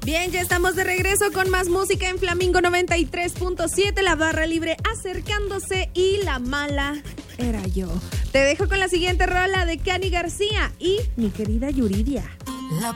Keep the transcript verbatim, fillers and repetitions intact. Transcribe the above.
Bien, ya estamos de regreso con más música en Flamingo noventa y tres punto siete, la barra libre acercándose y la mala era yo. Te dejo con la siguiente rola de Cani García y mi querida Yuridia. La